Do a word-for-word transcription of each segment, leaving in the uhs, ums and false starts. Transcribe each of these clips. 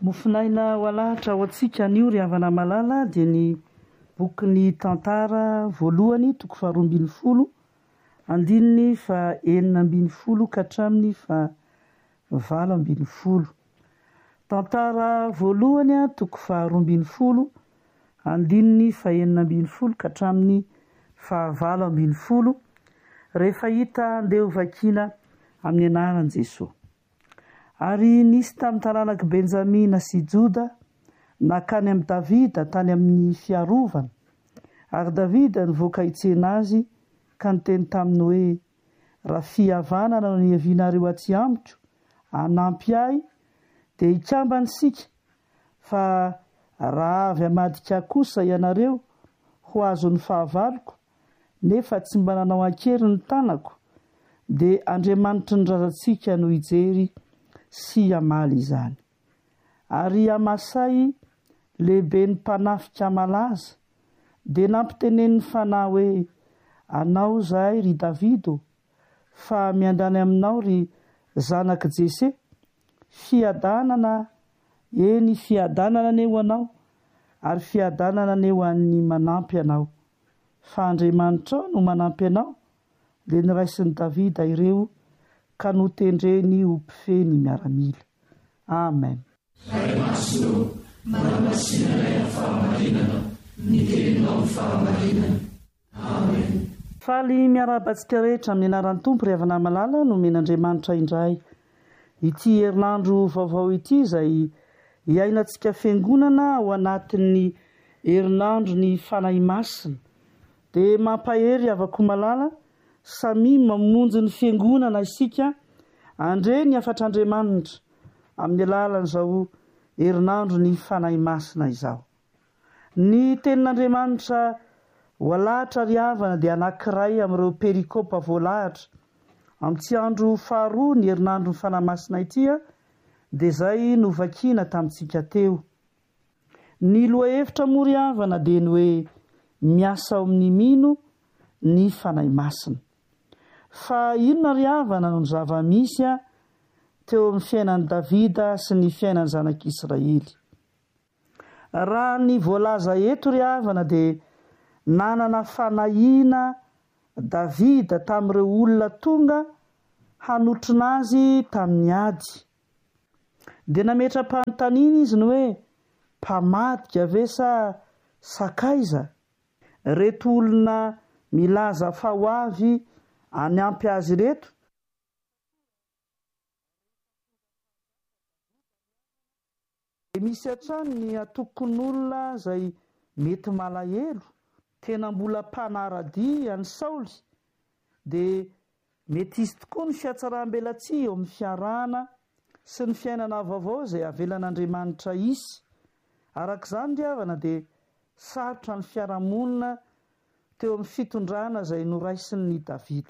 Mofinaina ho alahatra ho antsika ny io ry havana malala dia ny bokin'ny tantara voalohany toko faharoa ambin'ny folo andininy fa enina ambin'ny folo ka hatramin'ny fa valo ambin'ny folo. Tantara voalohany toko faharoa ambin'ny folo andininy fa enina ambin'ny folo ka hatramin'ny fa valo ambin'ny folo. Rehefa hita andeha ho vakiana amin'ny anaran'i Jesosy. Ary nisy tamin'ny taranaka Benjamina sy Joda nakany amin'ny Davida tany amin'ny fiarovana. Ary Davida nivoaka hitsena azy ka niteny taminy hoe raha fihavanana no niavianareo aty amiko hanampy ahy dia hikambana sika fa raha avy hamadika kosa ianareo ho azon'ny fahavaloko nefa tsy mba nanao akery ny tanako dia Andriamanitry ny razantsika no hijery sy hamaly izany. Ary Amasai lehibe ny mpanafika malaza dia nampiteneniny fanahy hoe anao zahay ry Davido fa miandany aminao ry zanak'i Jese fiadanana eny fiadanana aneo anao ary fiadanana aneo an'ny manampy anao fa Andriamanitra no manampy anao dia niraisin'i Davida ireo ka notendreny ho mpifeny miaramila. Amen. Faly miarabantsika rehetra amin'ny anaran'ny Tompo ry havana malala no men'Andriamanitra indray. Ity herinandro vaovao ity izay iainantsika fiangonana ao anatin'ny herinandro ny fanahy masina dia mampahery havako malala samy mamonjy ny fiangonana isika andre ny afatr'Andriamanitra amin'ny alalan'izao herinandro ny fanahy masina izao. Ny tenin'Andriamanitra voalahatra ry havana dia anankiray amin'ireo perikopa voalahatra amin'ity andro faharoa ny herinandro ny fanahy masina ity dia izay no vakiana tamintsika teo. Ny lohahevitra moa ry havana dia ny hoe miasa ao amin'ny mino ny fanahy masina. Fa inona ry havana no zava-misy teo amin'ny fiainan'i Davida sy ny fiainan'ny zanak'Israely. Raha ny voalaza eto ry havana dia nanana fanahiana Davida tamin'ireo olona tonga hanotrona azy tamin'ny ady. Dia nametra-panontaniana izy ny hoe mpamadika ve sa sakaiza reto olona milaza fa ho avy hanampy azy reto. Misy hatrany ny atokon'olona izay mety malahelo tena mbola mpanarady ny Saoly dia mety izy tokoa ny fiatsaram-belatsia eo amin'ny fiarahana sy ny fiainana vaovao izay avelan'Andriamanitra isy. Arak'izany ry havana dia sarotra ny fiarahamonina teo amin'ny fitondrana izay noraisin'ny Davida.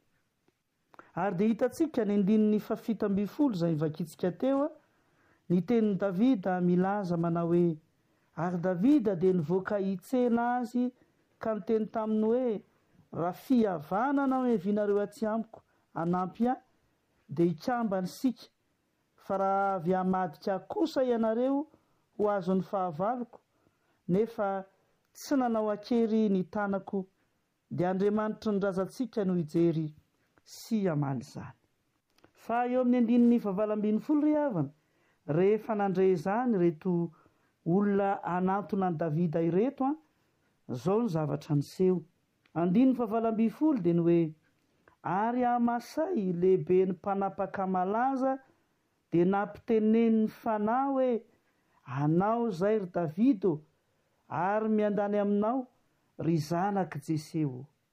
Ary dia hitantsika ny andininy fafito ambin'ny folo izay vakitsika teo ny tenin'i Davida milaza manao hoe ary Davida dia nivoaka hitsena azy ka niteny taminy hoe raha fihavanana no hiavianareo aty amiko hanampy ahy dia hikambana sika fa raha avy hamadika kosa ianareo ho azon'ny fahavaloko nefa tsy nanao akery ny tanako dia Andriamanitry ny razantsika no hijery sy hamaly izany. Fa eo amin'ny andininy fa valo ambin'ny folo ry havana rehefa nandre izany reto olona anatona an'i Davida ireto izao ny zavatra niseho. Andininy fa valo ambin'ny folo dia ny hoe ary Amasai lehibe ny mpanapaka malaza dia nampiteneniny fanahy hoe anao zay ry Davido ary miandany aminao ry zanak'i Jese.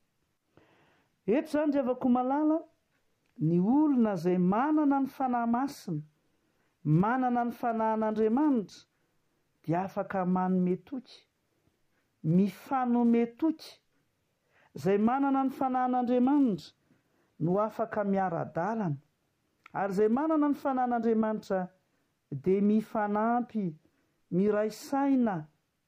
Eto izany ry havako malala ny olona izay manana ny fanahy masina manana ny fanahin'Andriamanitra dia afaka manome toky mifanome toky. Izay manana ny fanahin'Andriamanitra no afaka miara-dalana ary izay manana ny fanahin'Andriamanitra dia mifanampy miray saina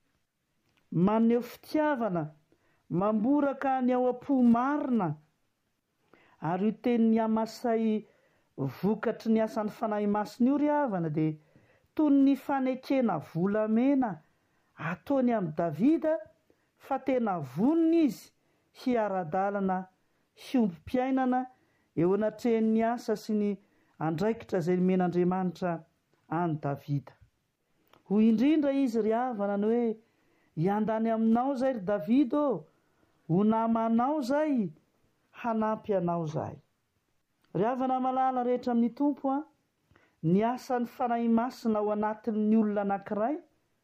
maneho fitiavana mamboraka ny ao am-po marina. Ary io tenin'ny Amasai vokatry ny asan'ny fanahy masina io ry havana dia toy ny fanekena volamena ataony amin'ny Davida fa tena vonona izy hiara-dalana sy ombim-piainana eo anatrehan'ny asa sy ny andraikitra izay nomen'Andriamanitra any Davida. Hoy indrindra izy ry havana ny hoe hiandany aminao zay ry Davida ô, ho namanao zay, hanampy anao zay. Ry havana malala rehetra amin'ny Tompo a, ny asan'ny fanahy masina ao anatin'ny olona anankiray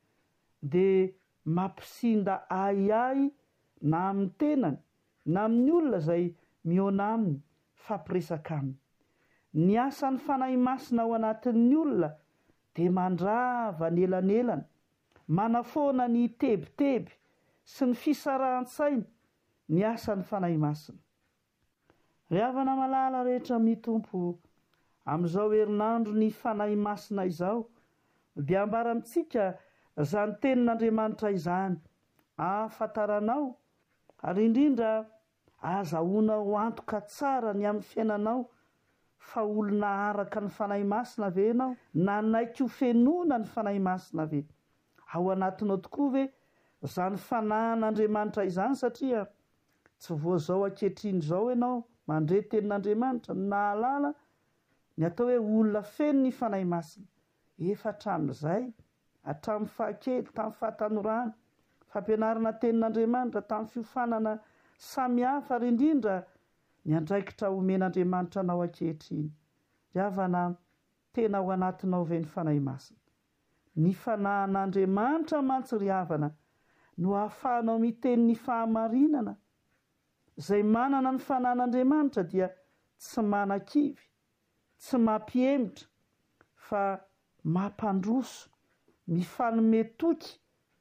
dia mampisinda ahiahy na amin'ny tenany na amin'ny olona izay mihaona aminy fampiresaka aminy. Ny asan'ny fanahy masina ao anatin'ny olona dia mandrava ny elanelana, manafoana ny tebiteby sy ny fisarahan-tsaina, ny asan'ny fanahy masina. Ry havana malala rehetra amin'ny Tompo, amin'izao herinandro ny fanahy masina izao dia ambara amintsika izany tenin'Andriamanitra izany ahafantaranao ary indrindra azahoana ho antoka tsara ny amin'ny fiainanao fa olona araka ny fanahy masina ve ianao, nanaiky ho fenoana ny fanahy masina ve? Ao anatinao tokoa ve izany fanahin'Andriamanitra izany? Satria tsy voazao ankehitriny izao ianao mandre tenin'Andriamanitra no nahalala ny atao hoe olona feno ny fanahy masina. Efa hatramin'izay, hatramin'ny fahakely, tamin'ny fahatanorana, fampianarana tenin'Andriamanitra, tamin'ny fiofanana samihafa ary indrindra ny andraikitra omen'Andriamanitra anao ankehitriny. Ry havana, tena ao anatinao ve ny fanahy masina? Ny fanahin'Andriamanitra mantsy ry havana no ahafahanao miteny ny fahamarinana. Izay manana ny fanahin'Andriamanitra dia tsy manan-kivy, tsy mampiemitra fa mampandroso, mifanome toky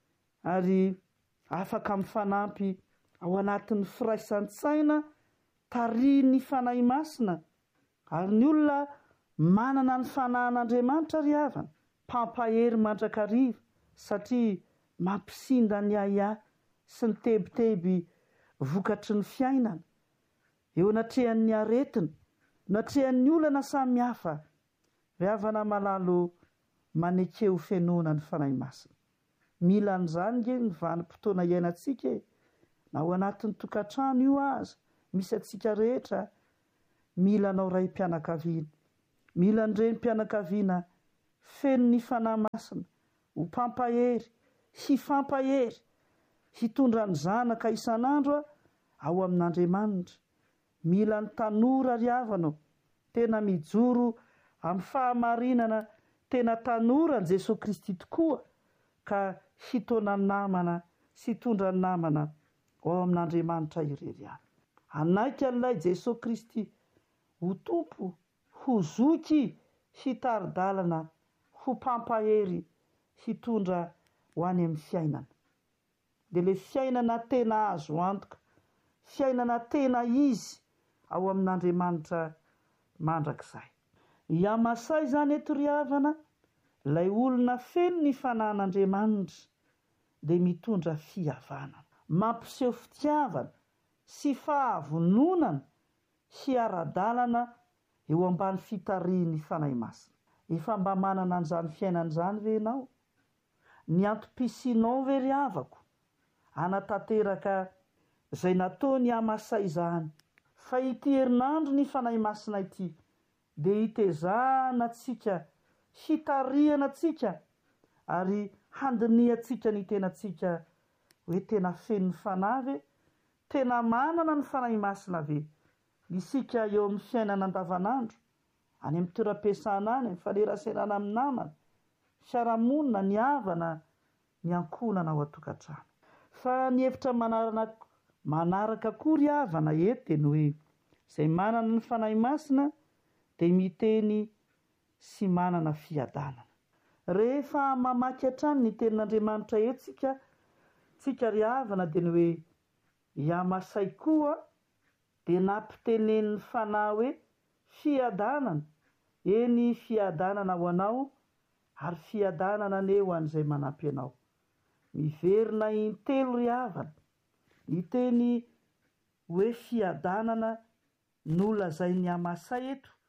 ary afaka mifanampy ao anatin'ny firaisan-tsaina tarihin'ny fanahy masina. Ary ny olona manana ny fanahin'Andriamanitra ry havana, mpampahery mandrakariva satria mampisinda ny ahiahy sy ny tebiteby vokatry ny fiainana eo anatrehan'ny aretina, natrehan'ny olana samy hafa. Ry havana malalo, manekeo fenoana ny fanahy masina. Mila an'izany nge ny vanim-potoana iainantsika, na ao anatin'ny tokantrano io aza misy atsika rehetra. Mila anao raim-pianakaviana, mila ny renim-pianakaviana feno ny fanahy masina, ho mpampahery, hifampahery, hitondra ny zanaka isan'andro ao amin'Andriamanitra. Mila ny tanora ry havana, tena mijoro amin'ny fahamarinana, tena tanora ny Jesosy Kristy tokoa, ka hitona namana sy hitondra namana ao amin'Andriamanitra irery ihany. Anaiky an'ilay Jesosy Kristy ho tompo, ho zoky, hitari-dalana, ho mpampahery, hitondra ho any amin'ny fiainana. Dia ilay fiainana tena azo antoka, fiainana tena izy ao amin'Andriamanitra mandrakizay. Iamasay izany eto ry havana, ilay olona feno ny fanahin'Andriamanitra dia mitondra fihavanana, mampiseho fitiavana sy fahavononana sy ara-dalana eo ambany fitarihin'ny fanahy masina. Efa mba manana an'izany fiainana izany ve ianao? Ny antom-pisianao ve ry havako hanatanteraka izay nataony Iamasay izany? Fa ity herinandro ny fanahy masina ity dia hitezana antsika, hitarihana antsika ary handiniantsika ny tenantsika hoe tena feno ny fanahy ve? Tena manana ny fanahy masina ve? Isika eo amin'ny fiainana andavanandro, any amin'ny toeram-piasana any, amin'ny faneraserana amin'ny namana, fiarahamonina, ny havana, ny ankonana ao an-tokantrano. Fa ny hevitra manarana manaraka koa ry havana eto dia ny hoe izay manana ny fanahy masina dia miteny sy manana fiadanana. Rehefa mamaky hatrany ny tenin'Andriamanitra eto tsika, tsika ry havana dia ny hoe Iamasay koa dia nampitenen'ny fanahy hoe fiadanana, eny fiadanana ho anao ary fiadanana ane ho an'izay manampy anao. Miverina intelo ry havana, ny teny hoe fiadanana nolazain'ny Iamasay eto